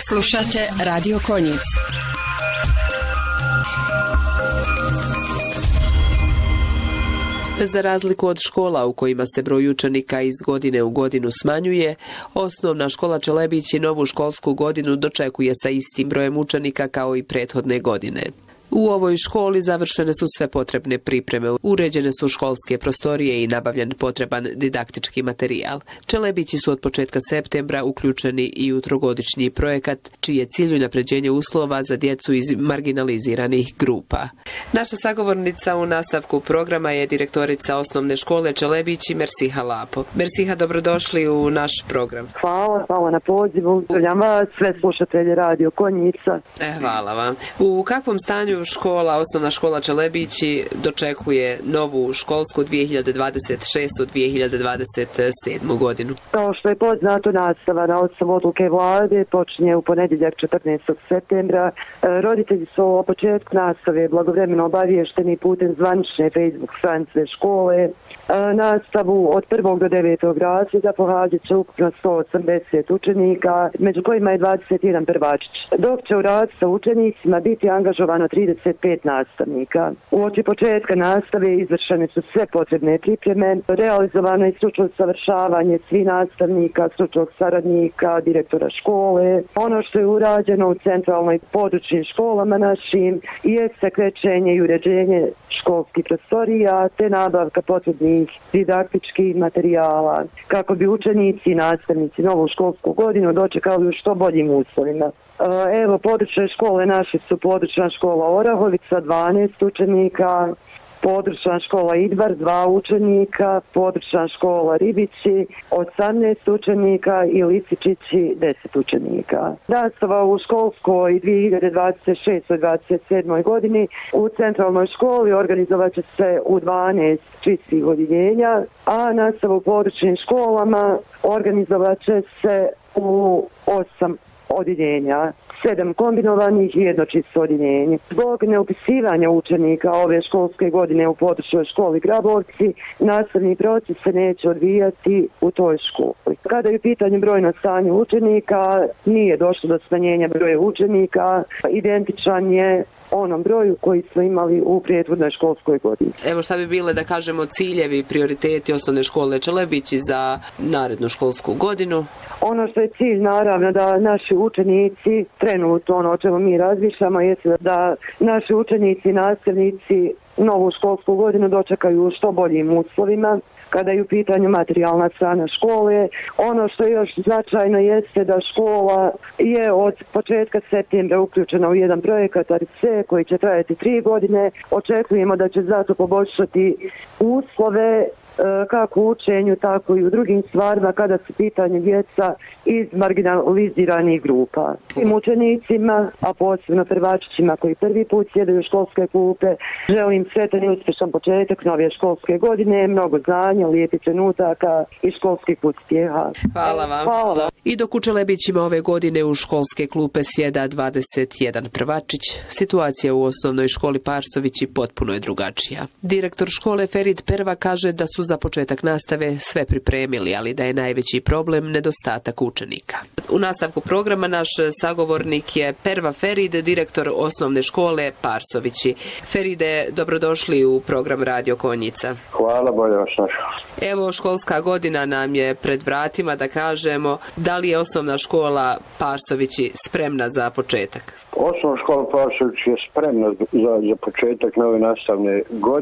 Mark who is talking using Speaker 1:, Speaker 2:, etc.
Speaker 1: Slušate Radio Konjic. Za razliku od škola u kojima se broj učenika iz godine u godinu smanjuje, osnovna škola Čelebići novu školsku godinu dočekuje sa istim brojem učenika kao i prethodne godine. U ovoj školi završene su sve potrebne pripreme, uređene su školske prostorije i nabavljen potreban didaktički materijal. Čelebići su od početka septembra uključeni i u trogodišnji projekat, čiji je cilj unapređenje uslova za djecu iz marginaliziranih grupa. Naša sagovornica u nastavku programa je direktorica osnovne škole Čelebići Mersiha Lapo. Mersiha, dobrodošli u naš program.
Speaker 2: Hvala na pozivu. Pozdravljam vas, sve slušatelje Radio Konjica.
Speaker 1: Hvala vam. U kakvom stanju osnovna škola Čelebići dočekuje novu školsku 2026-2027 godinu?
Speaker 2: Kao što je poznato, nastava na osnovu odluke vlade počinje u ponedjeljak 14. septembra. Roditelji su o početku nastave blagovremeno obaviješteni putem zvanične Facebook stranice škole. Nastavu od 1. do 9. razreda pohađat će ukupno 180 učenika, među kojima je 21 prvačić, dok će u rad sa učenicima biti angažovano 35 nastavnika. Uoči početka nastave izvršene su sve potrebne pripreme, realizovano je stručno usavršavanje svih nastavnika, stručnog saradnika, direktora škole. Ono što je urađeno u centralnoj područnim školama našim jeste krečenje i uređenje školskih prostorija te nabavka potrebnih didaktičkih materijala kako bi učenici i nastavnici novu školsku godinu dočekali u što boljim uslovima. Evo, područne škole naše su područna škola Orahovica, 12 učenika, područna škola Idvar, 2 učenika, područna škola Ribići, 18 učenika i Lisičići, 10 učenika. Nastava u školskoj 2026-2027 godini u centralnoj školi organizovat će se u 12 čistih odjeljenja, a nastava u područnim školama organizovat će se u 8 odjeljenja, 7 kombinovanih i 1 čisto odjeljenje. Zbog neupisivanja učenika ove školske godine u područnoj školi Grabovci, nastavni proces se neće odvijati u toj školi. Kada je u pitanju brojno stanje učenika, nije došlo do smanjenja broja učenika, identičan je onom broju koji smo imali u prethodnoj školskoj godini.
Speaker 1: Evo, šta bi bile, da kažemo, ciljevi, prioriteti osnovne škole Čelebići za narednu školsku godinu?
Speaker 2: Ono što je cilj, naravno, da naši učenici, trenutno ono o čemu mi razmišljamo, je da naši učenici i nastavnici novu školsku godinu dočekaju u što boljim uslovima. Kada je u pitanju materijalna strana škole, ono što je još značajno jeste da škola je od početka septembra uključena u jedan projekat ARICE koji će trajati 3 godine. Očekujemo da će zato poboljšati uslove kako u učenju, tako i u drugim stvarima kada su pitanje djeca iz marginaliziranih grupa. Svim učenicima, a posebno prvačićima koji prvi put sjedaju u školske klupe, želim sretan i uspješan početak nove školske godine, mnogo znanja, lijepih trenutaka i školskih uspjeha.
Speaker 1: Hvala vam.
Speaker 2: Hvala.
Speaker 1: I dok u Čelebićima ove godine u školske klupe sjeda 21 prvačić, situacija u osnovnoj školi Parsovići potpuno je drugačija. Direktor škole Ferid Perva kaže da su za početak nastave sve pripremili, ali da je najveći problem nedostatak učenika. U nastavku programa naš sagovornik je Perva Ferid, direktor osnovne škole Parsovići. Feride, dobrodošli u program Radio Konjica.
Speaker 3: Hvala, bolje vas našao.
Speaker 1: Evo, školska godina nam je pred vratima, da kažemo. Da li je osnovna škola Parsovići spremna za početak?
Speaker 3: Osnovna škola Parsovići je spremna za početak nove nastavne godine.